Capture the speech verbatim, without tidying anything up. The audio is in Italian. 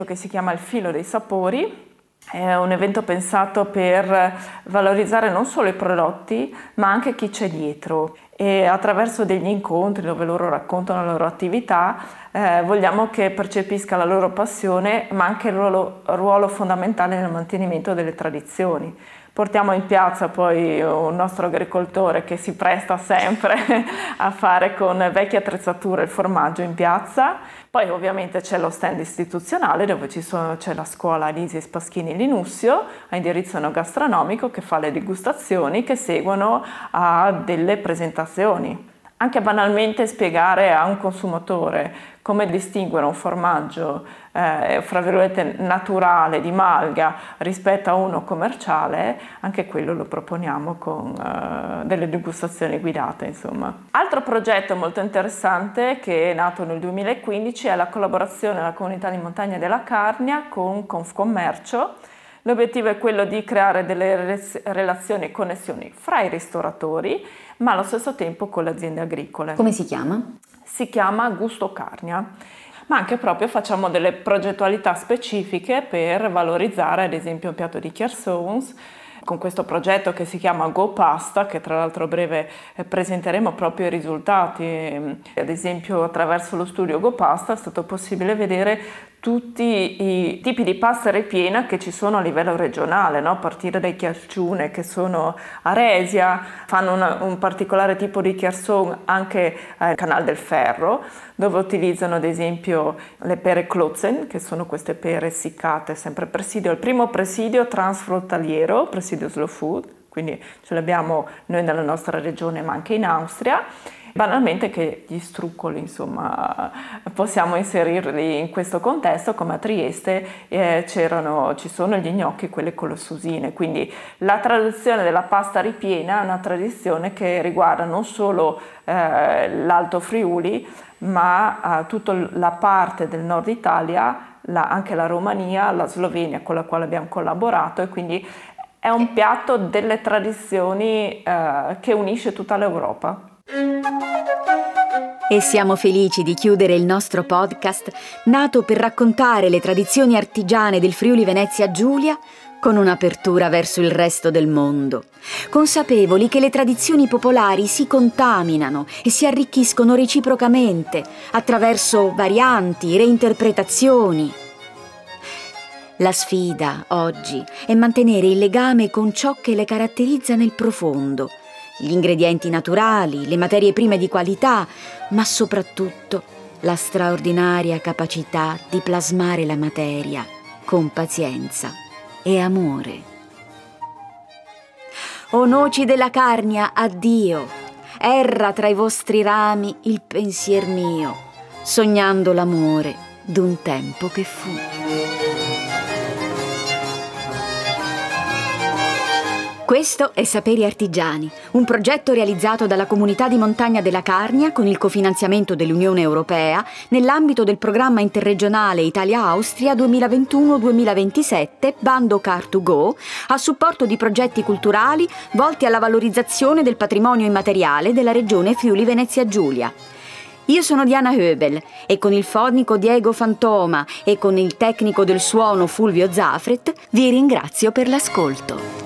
che si chiama Il Filo dei Sapori. È un evento pensato per valorizzare non solo i prodotti, ma anche chi c'è dietro. E attraverso degli incontri dove loro raccontano la loro attività, eh, vogliamo che percepisca la loro passione, ma anche il ruolo, ruolo fondamentale nel mantenimento delle tradizioni. Portiamo in piazza poi un nostro agricoltore che si presta sempre a fare con vecchie attrezzature il formaggio in piazza. Poi ovviamente c'è lo stand istituzionale dove ci sono, c'è la scuola Lisi Spaschini Linussio a indirizzo enogastronomico che fa le degustazioni che seguono a delle presentazioni. Anche banalmente spiegare a un consumatore come distinguere un formaggio eh, fra virgolette naturale di Malga rispetto a uno commerciale, anche quello lo proponiamo con eh, delle degustazioni guidate, insomma. Altro progetto molto interessante che è nato nel duemilaquindici è la collaborazione della comunità di montagna della Carnia con Confcommercio. L'obiettivo è quello di creare delle relazioni e connessioni fra i ristoratori, ma allo stesso tempo con le aziende agricole. Come si chiama? Si chiama Gusto Carnia, ma anche proprio facciamo delle progettualità specifiche per valorizzare ad esempio un piatto di Chersons, con questo progetto che si chiama Go Pasta, che tra l'altro a breve presenteremo proprio i risultati. Ad esempio attraverso lo studio Go Pasta è stato possibile vedere tutti i tipi di pasta ripiena che ci sono a livello regionale, no? A partire dai chiarciune che sono a Resia, fanno una, un particolare tipo di chiarson anche al Canal del Ferro, dove utilizzano ad esempio le pere Klotzen, che sono queste pere essiccate, sempre presidio, il primo presidio transfrontaliero, presidio slow food, quindi ce l'abbiamo noi nella nostra regione ma anche in Austria. Banalmente che gli struccoli, insomma, possiamo inserirli in questo contesto, come a Trieste eh, c'erano, ci sono gli gnocchi, quelle con le susine, quindi la tradizione della pasta ripiena è una tradizione che riguarda non solo eh, l'Alto Friuli, ma eh, tutta la parte del nord Italia, la, anche la Romania, la Slovenia con la quale abbiamo collaborato, e quindi è un piatto delle tradizioni eh, che unisce tutta l'Europa. E siamo felici di chiudere il nostro podcast, nato per raccontare le tradizioni artigiane del Friuli Venezia Giulia, con un'apertura verso il resto del mondo, consapevoli che le tradizioni popolari si contaminano e si arricchiscono reciprocamente attraverso varianti, reinterpretazioni. La sfida oggi è mantenere il legame con ciò che le caratterizza nel profondo, gli ingredienti naturali, le materie prime di qualità, ma soprattutto la straordinaria capacità di plasmare la materia con pazienza e amore. O noci della Carnia, addio, erra tra i vostri rami il pensier mio, sognando l'amore d'un tempo che fu. Questo è Saperi Artigiani, un progetto realizzato dalla Comunità di Montagna della Carnia con il cofinanziamento dell'Unione Europea nell'ambito del programma interregionale Italia-Austria duemilaventuno duemilaventisette, bando Car to Go, a supporto di progetti culturali volti alla valorizzazione del patrimonio immateriale della regione Friuli Venezia Giulia. Io sono Diana Höbel e con il fonico Diego Fantoma e con il tecnico del suono Fulvio Zafret vi ringrazio per l'ascolto.